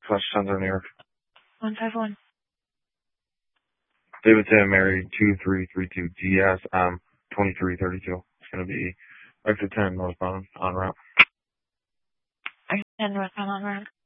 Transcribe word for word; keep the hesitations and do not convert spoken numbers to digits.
Class Center, New York. one five one. David Sam Mary two three three two G S M twenty-three thirty-two. It's going to be exit ten northbound on route. Exit ten northbound on route.